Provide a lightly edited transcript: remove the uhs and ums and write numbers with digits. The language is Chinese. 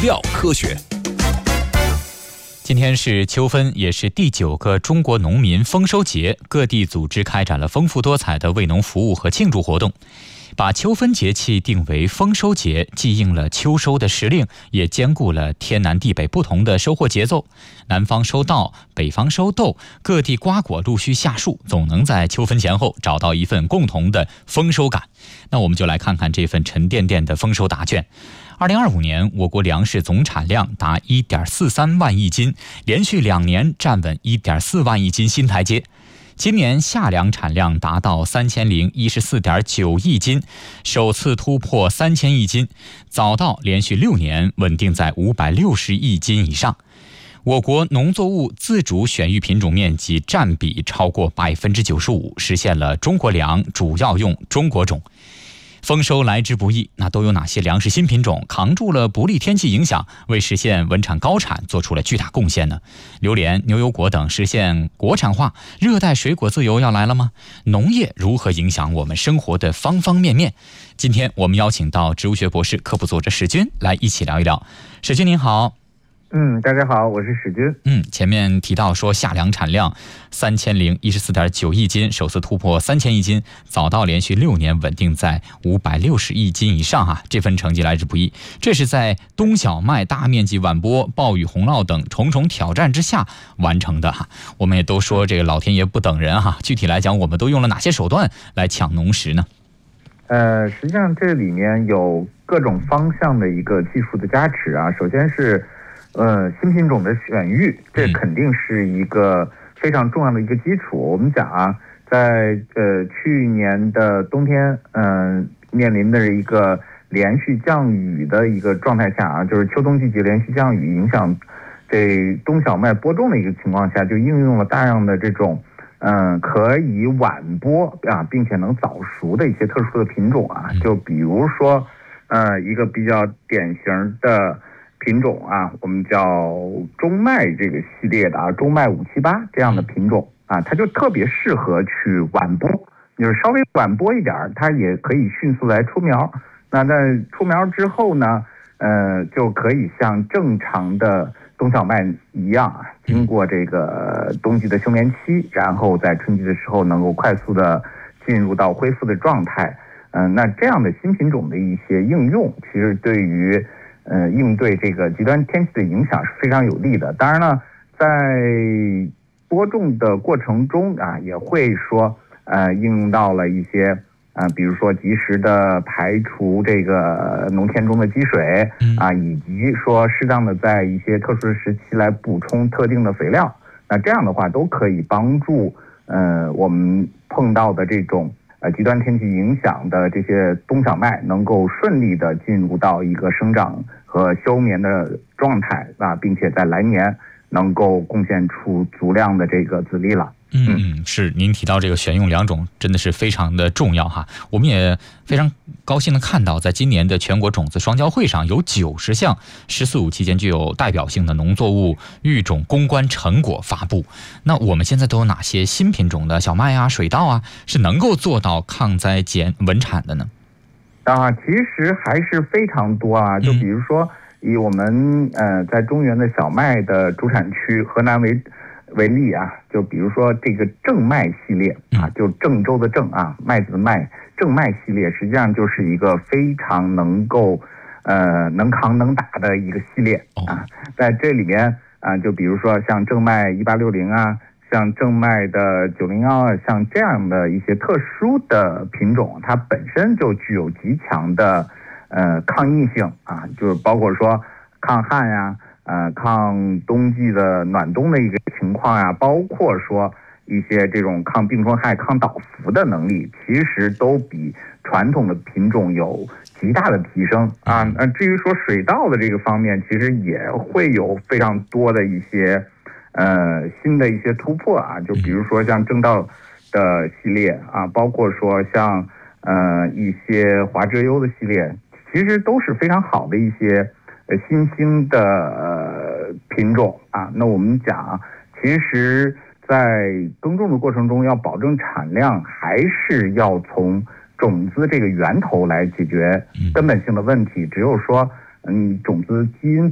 料科学。今天是秋分，也是第9个中国农民丰收节，各地组织开展了丰富多彩的为农服务和庆祝活动。把秋分节气定为丰收节，既应了秋收的时令，也兼顾了天南地北不同的收获节奏。南方收稻，北方收豆，各地瓜果陆续下树，总能在秋分前后找到一份共同的丰收感。那我们就来看看这份沉甸甸的丰收答卷。2025年，我国粮食总产量达 1.43 万亿斤，连续2年站稳 1.4 万亿斤新台阶。今年夏粮产量达到 3014.9 亿斤，首次突破3000亿斤，早稻连续6年稳定在560亿斤以上。我国农作物自主选育品种面积占比超过 95%， 实现了中国粮主要用中国种。丰收来之不易，那都有哪些粮食新品种扛住了不利天气影响，为实现稳产高产做出了巨大贡献呢？榴莲、牛油果等实现国产化，热带水果自由要来了吗？农业如何影响我们生活的方方面面？今天我们邀请到植物学博士、科普作者史军来一起聊一聊。史军您好。 大家好，我是史军。 前面提到说夏粮产量 3014.9 亿斤，首次突破3000亿斤，早稻连续6年稳定在560亿斤以上这份成绩来之不易。这是在冬小麦大面积晚播、暴雨洪涝等重重挑战之下完成的我们也都说这个老天爷不等人具体来讲，我们都用了哪些手段来抢农时呢？ 实际上这里面有各种方向的一个技术的加持首先是新品种的选育，这肯定是一个非常重要的一个基础。我们讲在去年的冬天，面临的一个连续降雨的一个状态下就是秋冬季节连续降雨影响这冬小麦播种的一个情况下，就应用了大量的这种可以晚播并且能早熟的一些特殊的品种就比如说一个比较典型的品种我们叫中麦这个系列的中麦578这样的品种它就特别适合去晚播，就是稍微晚播一点，它也可以迅速来出苗。那在出苗之后呢，就可以像正常的冬小麦一样经过这个冬季的休眠期，然后在春季的时候能够快速的进入到恢复的状态。那这样的新品种的一些应用，其实对于应对这个极端天气的影响是非常有利的。当然了，在播种的过程中也会说应用到了一些比如说及时的排除这个农田中的积水以及说适当的在一些特殊的时期来补充特定的肥料。那这样的话都可以帮助我们碰到的这种极端天气影响的这些冬小麦能够顺利的进入到一个生长和休眠的状态并且在来年能够贡献出足量的这个籽粒了。 是您提到这个选用2种真的是非常的重要我们也非常高兴的看到，在今年的全国种子双交会上，有90项14-15期间具有代表性的农作物育种攻关成果发布。那我们现在都有哪些新品种的小麦水稻是能够做到抗灾减稳产的呢？ 其实还是非常多就比如说以我们在中原的小麦的主产区河南为例就比如说这个正麦系列就郑州的郑麦子的麦，正麦系列实际上就是一个非常能够能扛能打的一个系列在这里面就比如说像正麦1860像正麦的901像这样的一些特殊的品种，它本身就具有极强的抗逆性就是包括说抗旱抗冬季的暖冬的一个情况包括说一些这种抗病虫害、抗倒伏的能力，其实都比传统的品种有极大的提升至于说水稻的这个方面，其实也会有非常多的一些新的一些突破就比如说像正稻的系列包括说像一些华遮优的系列，其实都是非常好的一些新兴的品种那我们讲，其实在耕种的过程中要保证产量，还是要从种子这个源头来解决根本性的问题。只有说种子基因